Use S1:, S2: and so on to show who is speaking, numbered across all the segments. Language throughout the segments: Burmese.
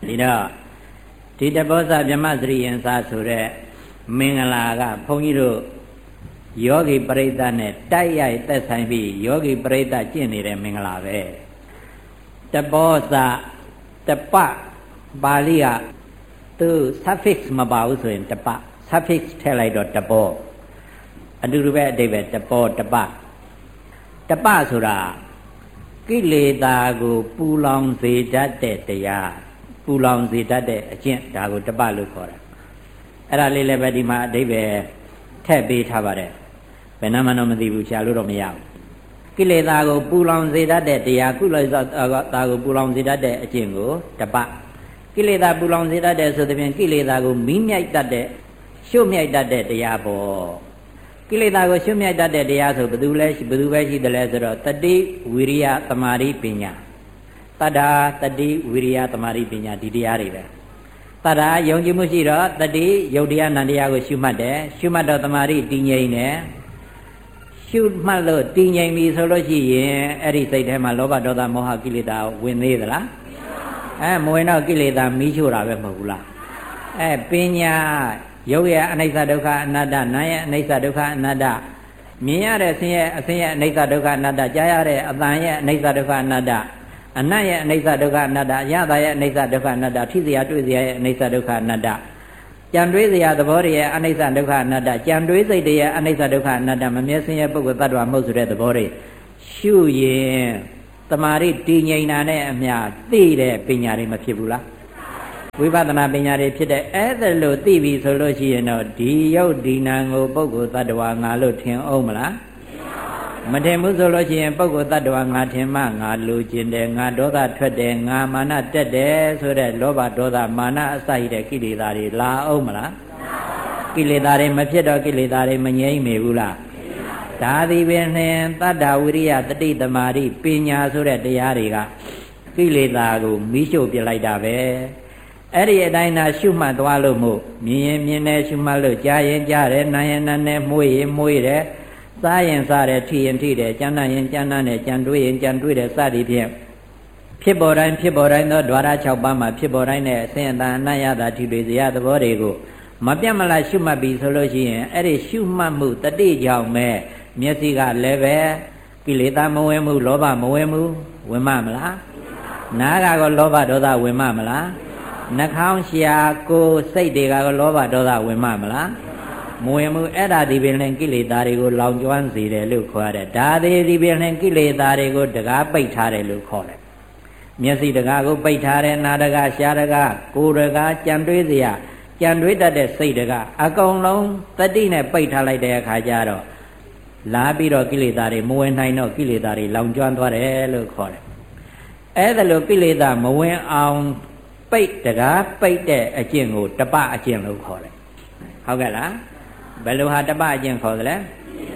S1: ဒီတော့ဒီတဘောဇဗြဟ္မစရိယံစာဆိုတဲ့မင်္ဂလာကဘုန်းကြီးတို့ယောဂီပရိသတ်နဲ့တိုက်ရိုက်သက်ဆိုင်ပြီးယောဂီပရိသတ်ကျင့်နေတဲ့မင်္ဂလာပဲတဘောဇတပပါဠိကသူ suffix မပါဘူးဆိုရင်တပ suffix ထည့်လိုက်တော့တဘောအတူတူပဲအဓိပ္ပာယ်တဘောတပဆိုတာကိလေသာကိုပူလောင်စေတတ်တဲ့တရားပူလောင်စေတတ်တဲ့အကျင့်ဒါကိုတပလို့ခေါ်တာအဲ့ဒါလေးလည်းပဲဒီမှာအဓိပ္ပာယ်ထည့်ပေးထားပါတယ်ဘယ်နှမတော့မသိဘူးရှာလို့တော့မရဘူးကိလေသာကိုပူလောင်စေတတ်တဲ့တရားကုလေသာကိုပူလောင်စေတတ်တဲ့အကျင့်ကိုတပကိလေသာပူလောင်စေတတ်တဲ့ဆိုတဲ့ဖြင့်ကိလေသာကိုမီးမြိုက်တတ်တဲ့ရှုမြိုက်တတ်တဲ့တရားပေါ့ကိလေသာကိုရှုမြိုက်တတ်တဲ့တရားဆိုဘယ်သူပဲရှိတယ်လဲဆိုတော့တတိဝိရိယသမာဓိပညာတတ္ထာတတိဝိရိယသမာဓိပညာဒီတရားတွေပဲတတ္ထာယုံကြည်မှုရှိတော့တတိယုတ်တရားနံတရားကိုရှုမှတ်တယ်ရှုမှတ်တော့သမာဓိတည်ငြိမ်တယ်ရှုမှတ်လို့တည်ငြိမ်ပြီဆိုလို့ရှိရင်အဲ့ဒီစိတ်ထဲမှာလောဘဒေါသမောဟကိလေသာဝင်သေးသလားမဝင်တော့ကိလေသာမီးရှို့တာပဲမဟုတ်ဘူးလားပညာရုပ်ရဲ့အနိစ္စဒုက္ခအနတ္တနာမ်ရဲ့အနိစ္စဒုက္ခအနတ္တမြင်ရတဲ့အစဉ်ရဲ့အနိစ္စဒုက္ခအနတ္တကြားရတဲ့အသံရဲ့အနိစ္စဒုက္ခအနတ္တအနတ်ရဲ့အနိစ္စဒုက္ခအနတ္တအရသာရဲ့အနိစ္စဒုက္ခအနတ္တထိစရာတွေ့စရာရဲ့အနိစ္စဒုက္ခအနတ္တကြံတွေးစရာသဘောတွေရဲ့အနိစ္စဒုက္ခအနတ္တကြံတွေးစိတ်တွေရဲ့အနိစ္စဒုက္ခအနတ္တမမြဲစင်းရဲ့ပုဂ္ဂိုလ်တ attva မဟုတ်ဆိုတဲ့သဘောတွေရှုရင်တမာရီတည်ငြိမ်တာနဲ့အမျှသိတဲ့ပညာတွေမဖြစ်ဘူးလားဝိပဿနာပညာတွေဖြစ်တဲ့အဲ့ဒါလို့သိပြီဆိုလို့ရှိရင်တော့ဒီယုတ်ဒီနာကိုပုဂ္ဂိုလ်တ attva ငါလို့ထင်အောင်မလားမထင်ဘူးဆိုလို့ရှိရင်ပုဂ္ဂိုလ်တ attva ငါထင်မှငါလိုချင်တယ်ငါဒေါသထွက်တယ်ငါမာနတက်တယ်ဆိုတဲ့လောဘဒေါသမာနအစရှိတဲ့ကိလေသာတွေလာအောင်မလားကိလေသာတွေမဖြစ်တော့ကိလေသာတွေမငြိမ့်မေဘူးလားဒါသည်ပင်နှင်တတ္တဝိရိယတတိတမာတိပညာဆိုတဲ့တရားတွေကကိလေသာကိုမီးရှို့ပြလိုက်တာပဲအဲ့ဒီအတိုင်းသာရှုမှတ်သွားလို့မို့မြင်ရင်မြင်တယ်ရှုမှတ်လို့ကြားရင်ကြားတယ်နားရင်နားတယ်မှုရင်မှုတယ်စားရင်စားတယ်ထိရင်ထိတယ်ကြမ်းတမ်းရင်ကြမ်းတမ်းတယ်ကြံတွေးရင်ကြံတွေးတယ်စသည်ဖြင့်ဖြစ်ပေါ်တိုင်းသောဓဝရ6ပါးမှာဖြစ်ပေါ်တိုင်းနဲ့အစဉ်အတန်အနတ်ရတာထိတွေဇယသဘောတွေကိုမပြတ်မလားရှုမှတ်ပြီဆိုလို့ရှိရင်အဲ့ဒီရှုမှတ်မှုတတိကြောင့်ပဲမျက်စိကလည်းပဲကိလေသာမဝင်ဘူးလောဘမဝင်ဘူးဝင်မလားနားကတော့လောဘဒေါသဝင်မလားနှာခေါင်းရှာကိုယ်စိတ်တွေကလောဘဒေါသဝင်မလားမဝင်ဘူးအဲ့ဒါဒီပင်လည်းကိလေသာတွေကိုလောင်ကျွမ်းစေတယ်လို့ခေါ်ရတယ်ဒါဒီပင်လည်းကိလေသာတွေကိုတကားပိတ်ထားတယ်လို့ခေါ်တယ်မျက်စိတကားကိုပိတ်ထားတယ်နားတကားရှားတကားကိုယ်တကားကြံတွေးစရာကြံတွေးတတ်တဲ့စိတ်တကားအကုန်လုံးတတိနဲ့ပိတ်ထားလိုက်တဲ့အခါကျတော့လာပြီးတော့ကိလေသာတွေမဝင်နိုင်တော့ကိလေသာတွေလောင်ကျွမ်းသွားတယ်လို့ခေါ်တယ်အဲ့ဒါလို့ကိလေသာမဝင်အောင်ပိတ်တကားပိတ်တဲ့အကျင့်ကိုတပအကျင့်လို့ခေါ်တယ်ဟုတ်ကဲ့လားဘယ်လိုဟာတပအကျင့်ခေါ်သလဲ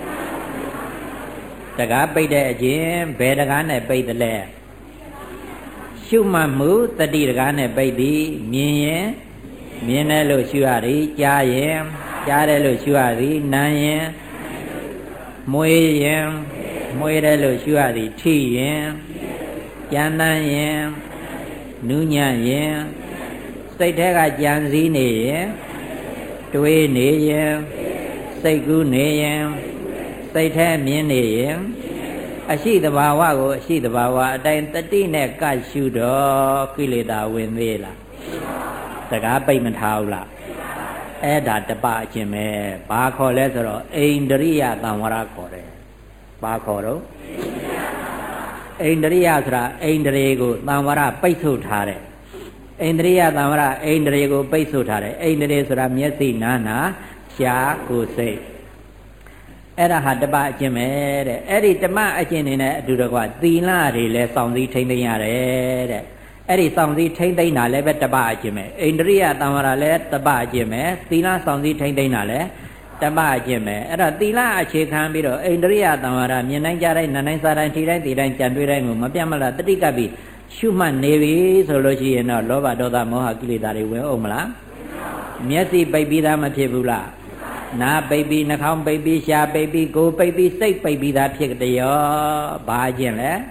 S1: တကားပိတ်တဲ့အကျင့်ဘယ်တကားနဲ့ပိတ်သလဲရှုမှတ်မှုတတိတကားနဲ့ပိတ်သည်မြင်ရင်မြင်တယ်လို့ရှုရသည်ကြားရင်ကြားတယ်လို့ရှုရသည်နားရင်မွေးရင်မွေးတယ်လို့ရှုရသည်ထိရင်ကြမ်းတမ်းရင်နူးညံ့ရင်စိတ်ထဲကကြံစည်နေရင်တွေးနေရင်စိတ်ကူးနေရင်စိတ်ထဲမြင်နေရင်အရှိတဘာဝကိုအရှိတဘာဝအတိုင်းတတိနဲ့ကရှုတော့ကိလေသာဝင်သေးလားစကားပိတ်မထားဘူးလားအဲ့ဒါတပအကျင့်ပဲဘာခေါ်လဲဆိုတော့အိန္ဒြိယသံဝရခေါ်တယ်ဘာခေါ်တော့အိန္ဒြိယဆိုတာအိန္ဒြေကိုသံဝရပိတ်ဆို့ထားတယ်အိန္ဒြိယသံဝရအိန္ဒြေကိုပိတ်ဆို့ထားတယ်အိန္ဒြေဆိုတာမျက်စိနားနာရှားကိုယ်စိတ်အဲ့ဒါဟာတပအကျင့်ပဲတဲ့အဲ့ဒီတမအကျင့်နေနဲ့အတူတကွသီလတွေလည်းစောင့်စည်းထိန်းသိမ်းရတယ်တဲ့အဲ့ဒီစောင့်စည်းထိန်းသိမ်းတာလည်းပဲတပအကျင့်ပဲအိန္ဒြိယသံဝရလည်းတပအကျင့်ပဲသီလစောင့်စည်းထိန်းသိမ်းတာလည်းတပအကျင့်ပဲအဲ့တော့သီလအခြေခံပြီးတော့အိန္ဒြိယသံဝရမြင်တိုင်းကြားတိုင်းနားတိုင်းစားတိုင်းထိတိုင်းသိတိုင်းကြံတွေးတိုင်းကိုမပြတ်မလားတတိကပ်ပြီးရှုမှတ်နေပြီဆိုလို့ရှိရင်တော့လောဘဒေါသမောဟကိလေသာတွေဝင်အောင်မလားမျက်စိပိတ်ပြီးသားမဖြစ်ဘူးလားနားပိတ်ပြီးနှာခေါင်းပိတ်ပြီးရှားပိတ်ပြီးကိုယ်ပိတ်ပြီးစိတ်ပိတ်ပြီးသားဖြစ်တယ်ရောဘာကျင့်လဲ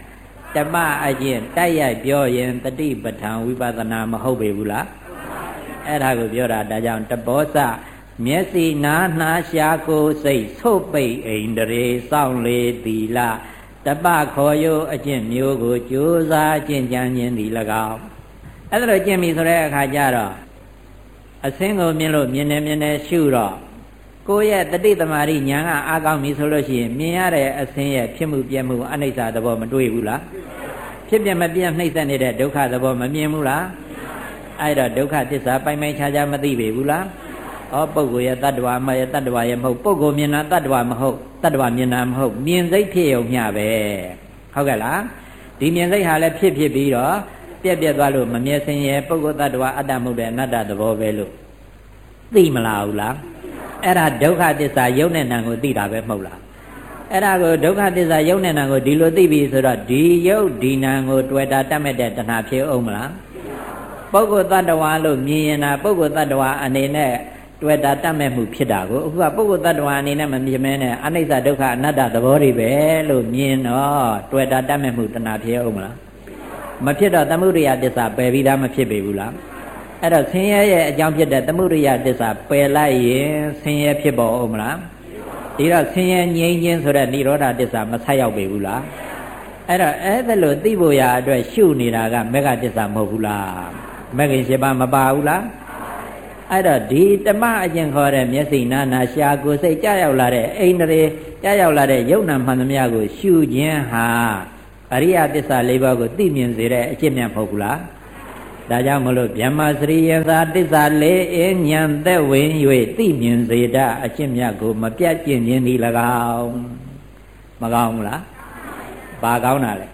S1: ဓမ္မအကျင့်တိုက်ရိုက်ပြောရင်တတိပဋ္ဌာန်ဝိပဿနာမဟုတ်ပေဘူးလားအဲ့ဒါကိုပြောတာဒါကြောင့်တဘောစမျက်စိနားနှာရှားကိုယ်စိတ်ဆုတ်ပိတ်အိန္ဒြေစောင့်လေသီလတပခေါ်ယောအကျင့်မျိုးကိုကြိုးစားကျင့်ကြံခြင်းသည်၎င်းအဲ့ဒါလိုကျင့်ပြီဆိုတဲ့အခါကျတော့အစင်းကိုမြင်လို့မြင်နေရှုတော့ကိုယ့်ရဲ့တတိသမารိညာကအားကောင်းပြီဆိုလို့ရှိရင်မြင်ရတဲ့အစင်းရဲ့ဖြစ်မှုပြမှုအနိစ္စသဘောမတွေ့ဘူးလားဖြစ်ပြမပြနှိမ့်ဆက်နေတဲ့ဒုက္ခသဘောမမြင်ဘူးလားအဲ့တော့ဒုက္ခသစ္စာပိုင်ပိုင်ခြားခြားမသိပေဘူးလားဩပုဂ္ဂိုလ်ရဲ့တ attva မရဲ့တ attva ရဲ့မဟုတ်ပုဂ္ဂိုလ်မြင်တာတ attva မဟုတ်တ attva မြင်တာမဟုတ်မြင်စိတ်ဖြစ်ုံမျှပဲဟုတ်ကဲ့လားဒီမြင်စိတ်ဟာလည်းဖြစ်ပြီးတော့ပြက်သွားလို့မမြဲစင်ရဲ့ပုဂ္ဂိုလ်တ attva အတ္တမဟုတ်တဲ့အနတ္တသဘောပဲလို့သိမလားဘူးလားအဲ့ဒါဒုက္ခသစ္စာယုံနဲ့နံကိုသိတာပဲမဟုတ်လားအဲ့ဒါကိုဒုက္ခသစ္စာယုံနဲ့နံကိုဒီလိုသိပြီဆိုတော့ဒီယုတ်ဒီနံကိုတွေ့တာတတ်မဲ့တဲ့တဏှာဖြစ်အောင်မလားပုဂ္ဂိုလ်တ attva လို့မြင်ရင်တာပုဂ္ဂိုလ်တ attva အနေနဲ့တွေ့တာတတ်မဲ့မှုဖြစ်တာကိုအခုကပုဂ္ဂိုလ်တ attva အနေနဲ့မမြင်မဲနဲ့အနိစ္စဒုက္ခအနတ္တသဘောတွေပဲလို့မြင်တော့တွေ့တာတတ်မဲ့မှုတဏှာဖြစ်အောင်မလားမဖြစ်တော့သမုဒိယသစ္စာပယ်ပြီးသားမဖြစ်ပေဘူးလားအဲ့တော့ဆင်းရဲရဲ့အကြောင်းဖြစ်တဲ့သမုဒိယသစ္စာပယ်လိုက်ရင်ဆင်းရဲဖြစ်ပေါ်အောင်မလားဒီတော့ဆင်းရဲငြိမ်းခြင်းဆိုတဲ့និရောဓသစ္စာမဆက်ရောက်ပေဘူးလားအဲ့တော့အဲ့ဒါလို့သိဖို့ရအတွက်ရှုနေတာကမေဃသစ္စာမဟုတ်ဘူးလားမေဃင်7ပါးမပါဘူးလားအဲ့တော့ဒီဓမ္မအကျင့်ခေါ်တဲ့မျက်စိနာနာရှားကိုယ်စိတ်ကြောက်လာတဲ့အိန္ဒြေကြောက်လာတဲ့ယုံနာမှန်သမျှကိုရှုခြင်းဟာအရိယသစ္စာ၄ပါးကိုသိမြင်စေတဲ့အကျင့်မြတ်မဟုတ်ဘူးလားဒါကြောင့်မလို့ဗျမစရိယသာသစ္စာ၄အဉ္ဉံသက်ဝင်၍သိမြင်စေတတ်အကျင့်မြတ်ကိုမပြတ်ကျင့်ခြင်းသည်၎င်းမကောင်းဘူးလားဘာကောင်းတာလဲ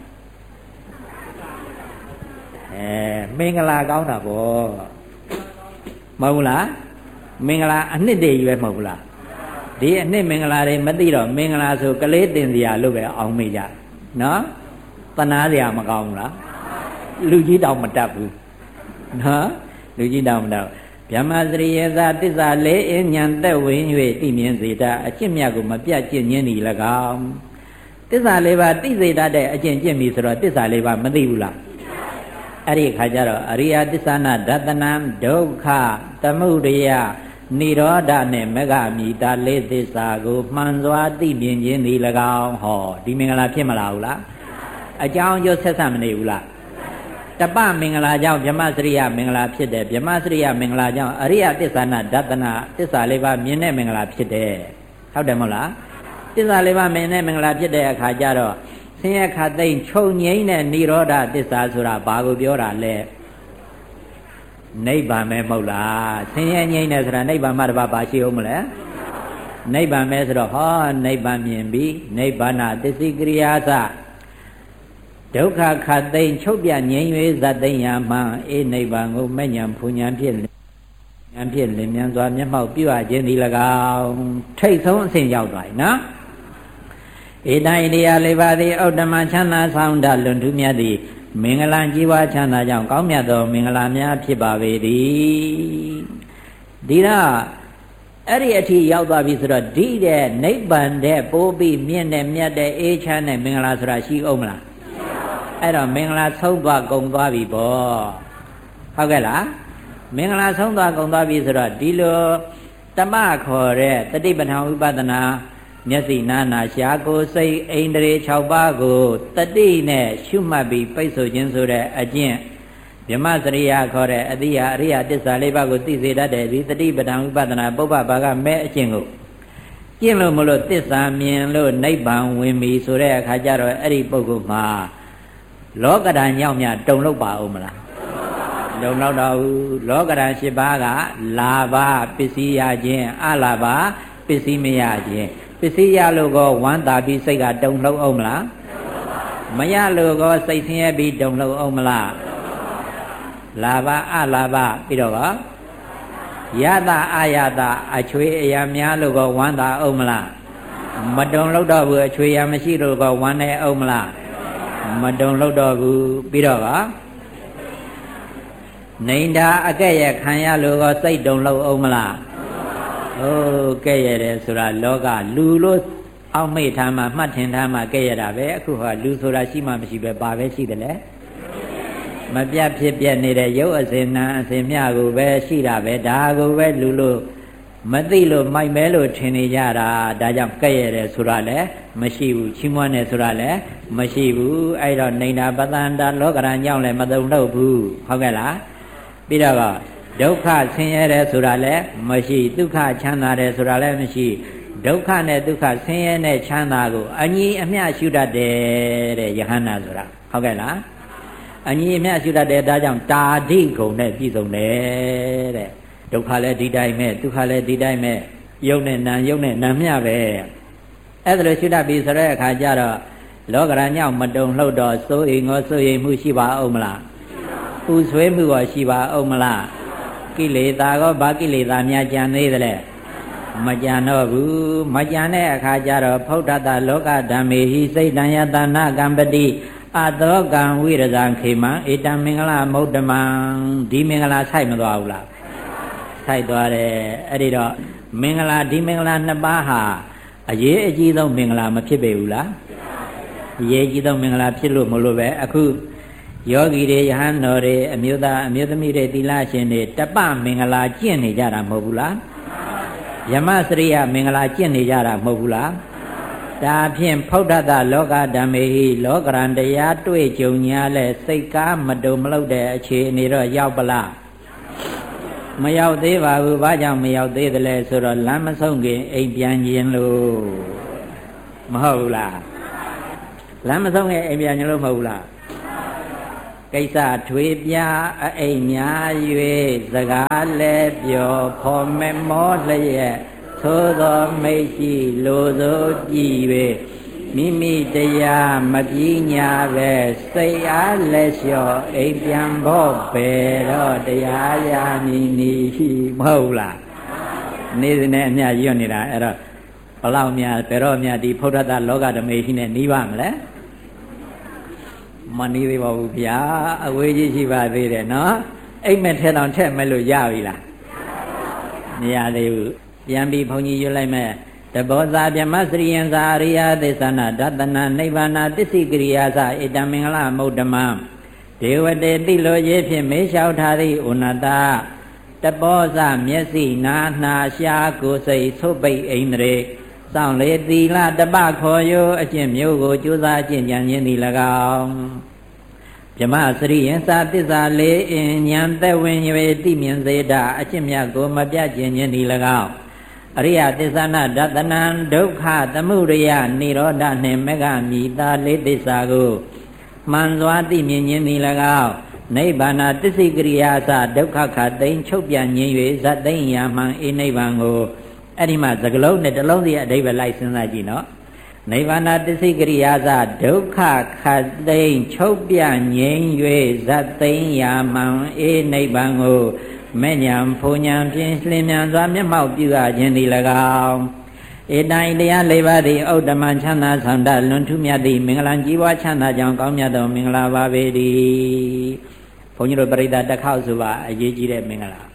S1: မင်္ဂလာကောင်းတာပေါ့မဟုတ်ဘူးလားမင်္ဂလာအနှစ်တည်းရွယ်မဟုတ်ဘူးလားဒီအနှစ်မင်္ဂလာတွေမသိတော့မင်္ဂလာဆိုကလေးတင်စရာလို့ပဲအောင်မေ့ကြနော်တနာစရာမကောင်းဘူးလားလူကြီးတောင်မတတ်ဘူးနော်လူကြီးတောင်မတတ်ဗျမစရိယသာသစ္စာ၄အဉ္ဉံသက်ဝင်၍သိမြင်စေတတ်အကျင့်မြတ်ကိုမပြတ်ကျင့်ခြင်းသည်၎င်းသစ္စာ၄ပါးသိစေတတ်တဲ့အကျင့်ကျင့်ပြီဆိုတော့သစ္စာ၄ပါးမသိဘူးလားအဲ့ဒီအခါကျတော့အရိယသစ္စာနာဒသနံဒုက္ခသမုဒယនិရောဓနဲ့မဂ္ဂမိတာ၄သစ္စာကိုမှန်စွာသိမြင်ခြင်းသည်၎င်းဟောဒီမင်္ဂလာဖြစ်မလားဘူးလားအကြောင်းအကျိုးဆက်ဆံမနေဘူးလားတပမင်္ဂလာကြောင့်ဗြဟ္မစရိယမင်္ဂလာဖြစ်တယ်ဗြဟ္မစရိယမင်္ဂလာကြောင့်အရိယသစ္စာနာဒသနာသစ္စာ၄ပါးမြင်တဲ့မင်္ဂလာဖြစ်တယ်ဟုတ်တယ်မဟုတ်လားသစ္စာ၄ပါးမြင်တဲ့မင်္ဂလာဖြစ်တဲ့အခါကျတော့ဆင်းရဲခတ်သိမ်းချုပ်ငြိမ်းတဲ့និရောဓသစ္စာဆိုတာဘာကိုပြောတာလဲနိဗ္ဗာန်ပဲမဟုတ်လားဆင်းရဲငြိမ်းတယ်ဆိုတာနိဗ္ဗာန်မှတပါးဘာရှိအောင်မလဲနိဗ္ဗာန်ပဲဆိုတော့ဟောနိဗ္ဗာန်မြင်ပြီနိဗ္ဗာန်သစ္စိကရိယာသဒုက္ခခတ်သိမ်းချုပ်ပြငြိမ်း၍ဇတ်သိမ်းရာမှအေးနိဗ္ဗာန်ကိုမဲ့ညာဖူညာဖြင့်ဉာဏ်ဖြင့်လင်းမြန်စွာမျက်မှောက်ပြုအပ်ခြင်းဒီ၎င်းထိတ်ဆုံးအဆင့်ရောက်သွားပြီနော်ဧတံဣတိယ၄ပါးသည်ဥတ္တမချမ်းသာဆောင်တလွန်ထူးမြတ်သည်မင်္ဂလာကြီးပွားချမ်းသာကြောင့်ကောင်းမြတ်သောမင်္ဂလာများဖြစ်ပါပေသည်ဒီတော့အဲ့ဒီအထိရောက်သွားပြီဆိုတော့ဒီတဲ့နိဗ္ဗာန်တဲ့ပိုးပြီးမြင့်တဲ့မြတ်တဲ့အေးချမ်းတဲ့မင်္ဂလာဆိုတာရှိအောင်မလားအဲ့တော့မင်္ဂလာဆုံးသွားကုန်သွားပြီပေါ့ဟုတ်ကဲ့လားမင်္ဂလာဆုံးသွားကုန်သွားပြီဆိုတော့ဒီလိုတမခေါ်တဲ့တတိပဋ္ဌာန်ဝိပဿနာမျက်စိနာနာရှားကိုယ်စိတ်အိန္ဒြေ6ပါးကိုတတိနဲ့ရှုမှတ်ပြီးပိတ်ဆိုခြင်းဆိုတဲ့အကျင့်ဗြဟ္မစရိယခေါ်တဲ့အတိယအရိယသစ္စာ၄ပါးကိုသိစေတတ်တဲ့ဒီတတိပဋ္ဌာန်ဝိပဿနာပုပ္ပဘာကမဲ့အကျင့်ကိုကျင့်လို့မလို့သစ္စာမြင်လို့နိဗ္ဗာန်ဝင်ပြီဆိုတဲ့အခါကျတော့အဲ့ဒီပုဂ္ဂိုလ်မှာလောကဓာတ်ညောင်းမြတုံလောက်ပါဦးမလားတုံလောက်တော့လောကဓာတ်7ပါးကလာဘပစ္စည်းရခြင်းအလာဘပစ္စည်းမရခြင်းပစ္စည်းရလို့ကောဝမ်းသာပြီးစိတ်ကတုံလောက်အောင်မလားမရလို့ကောစိတ်ဆင်းရဲပြီးတုံလောက်အောင်မလားလာဘအလာဘပြီးတော့ကောယတအာယတအချွေအရာများလို့ကောဝမ်းသာအောင်မလားမတုံလောက်တော့ဘူးအချွေရမရှိလို့ကောဝမ်းနေအောင်မလားမတုံလောက်တော့ဘူးပြီးတော့ကောနေတာအကဲ့ရခံရလို့ကောစိတ်တုံလောက်အောင်မလားဟုတ်ကဲ့ရတယ်ဆိုတာလောကလူလို့အောက်မိတ်ထားမှမှတ်ထင်ထားမှကဲ့ရတာပဲအခုဟာလူဆိုတာရှိမှမရှိပဲဘာပဲရှိတယ်လဲမပြတ်ဖြစ်ပြနေတဲ့ရုပ်အစဉ်နာအစဉ်မြကိုပဲရှိတာပဲဒါကိုပဲလူလို့မသိလို့မိုက်မဲလို့ထင်နေကြတာဒါကြောင့်ကဲ့ရတယ်ဆိုတာလည်းမရှိဘူးချီးမွမ်းတယ်ဆိုတာလည်းမရှိဘူးအဲ့တော့နေတာပတန္တာလောကရန်ကြောင့်လည်းမသုံးတော့ဘူးဟုတ်ကဲ့လားပြီးတော့ဒုက္ခဆင်းရဲတယ်ဆိုတာလည်းမရှိဒုက္ခချမ်းသာတယ်ဆိုတာလည်းမရှိဒုက္ခနဲ့ဒုက္ခဆင်းရဲနဲ့ချမ်းသာကိုအညီအမျှရှုတတ်တယ်တဲ့ယဟန္တာဆိုတာဟုတ်ကဲ့လားအညီအမျှရှုတတ်တယ်ဒါကြောင့်တာဓိဂုံနဲ့ပြည့်စုံတယ်တဲ့ဒုက္ခလည်းဒီတိုင်းပဲဒုက္ခလည်းဒီတိုင်းပဲယုံနဲ့နာမျှပဲအဲ့ဒါလိုရှုတတ်ပြီဆိုတဲ့အခါကျတော့လောကရန်ညောင်မတုံလှုပ်တော့စိုးရိမ်ငေါစိုးရိမ်မှုရှိပါအောင်မလားပူဆွေးမှုရောရှိပါအောင်မလားကိလေသာကောဘာကိလေသာများကြံသေးသလဲမကြံတော့ဘူးမကြံတဲ့အခါကျတော့ဖုဒ္ဓတလောကဓမ္မေဟိစိတ်တံယတနာကံပတိအသောကံဝိရဇံခေမံဧတံမင်္ဂလမௌတ္တမံဒီမင်္ဂလာဆိုင်မသွားဘူးလားဆိုင်သွားတယ်အဲ့ဒီတော့မင်္ဂလာဒီမင်္ဂလာနှစ်ပါးဟာအရေးအကြီးဆုံးမင်္ဂလာမဖြစ်ပေဘူးလားအရေးကြီးဆုံးမင်္ဂလာဖြစ်လို့မလို့ပဲအခုယောဂီတွေယဟန်တော်တွေအမျိုးသားအမျိုးသမီးတွေသီလရှင်တွေတပမင်္ဂလာကျင့်နေကြတာမဟုတ်ဘူးလားယမစရိယမင်္ဂလာကျင့်နေကြတာမဟုတ်ဘူးလားဒါဖြင့်ဖုဒ္ဓတလောကဓမ္မေဟိလောကရန်တရားတွေ့ကြုံညာလဲစိတ်ကားမတုံမလောက်တဲ့အခြေအနေတော့ရောက်ပလားမရောက်သေးပါဘူးဘာကြောင့်မရောက်သေးသလဲဆိုတော့လမ်းမဆုံးခင်အိမ်ပြန်ခြင်းလို့မဟုတ်ဘူးလားလမ်းမဆုံးခင်အိမ်ပြန်ခြင်းလို့မဟုတ်ဘူးလားကိစ္စထွေပြအိမ်များ၍စကားလဲပြောဖော်မဲမောလျက်သို့သောမိတ်ရှိလိုသောကြည်၍မိမိတရားမပြင်းညာပဲစိတ်အားလက်လျှော့အိမ်ပြန်ဖို့ပဲတော့တရားရာနီရှိမဟုတ်လားနေစနဲ့အမြရွတ်နေတာအဲ့တော့ဘလောက်များဘယ်တော့များဒီဖုဒ္ဓတလောကဓမေရှိနဲ့နီးပါမလဲမနီးသေးပါဘူးဗျာအဝေးကြီးရှိပါသေးတယ်နော်အိမ်မက်ထဲတောင်ထက်မဲ့လို့ရပြီလားမရသေးဘူးပြန်ပြီးဘုန်းကြီးရွတ်လိုက်မဲ့တဘောဇာဗြဟ္မစရိယံဇာအရိယသစ္ဆနာဒသနာနိဗ္ဗာန်တစ္ဆိကရိယာသဧတံမင်္ဂလမௌတ္တမံဒေဝတေတိလိုရေးဖြင့်မေးလျှောက်ထားသည့်ဥနတတဘောဇမျက်စိနာနှာရှားကိုယ်စိတ်သုပိတ်ဣန္ဒြေစောင့်လေသီလတပခေါ်ယောအကျင့်မျိုးကိုကြိုးစားအကျင့်ကြံခြင်းသည်၎င်းဗြဟ္မစရိယံသာသစ္စာလေးဉာဏ်သက်ဝင်၍တိမြင်စေတာအကျင့်မြတ်ကိုမပြတ်ခြင်းသည်၎င်းအရိယသစ္စာနာဒသနံဒုက္ခသမုဒယနိရောဓနှင့်မေဃမိတာလေးသစ္စာကိုမှန်စွာသိမြင်ခြင်းသည်၎င်းနိဗ္ဗာန်တစ္ဆိကရိယာသဒုက္ခခသိမ်းချုပ်ပြန်ခြင်း၍ဇတ်သိမ်းရာမှန်အေနိဗ္ဗာန်ကိုအဲ့ဒီမှာသကလုံးနဲ့တစ်လုံးစီအဓိပ္ပာယ်လိုက်စဉ်းစားကြည့်နော်နိဗ္ဗာန်တစ္ဆိကရိယာသဒုက္ခခသိမ်းချုပ်ပြန်ခြင်း၍ဇတ်သိမ်းရာမှန်အေနိဗ္ဗာန်ကိုမဲ့ညာဖုန်ညာဖြင့်လင်းမြန်စွာမျက်မှောက်ပြုအပ်ခြင်းသည်၎င်းဧတိုင်တရား၄ပါးသည်ဥဒ္ဓမချမ်းသာဆောင်တလွန်ထူးမြတ်သည့်မင်္ဂလာကြီးပွားချမ်းသာကြောင်းကောင်းမြတ်သောမင်္ဂလာပါပေသည်ဘုန်းကြီးတို့ပရိသတ်တစ်ခေါက်ဆိုပါအရေးကြီးတဲ့မင်္ဂလာ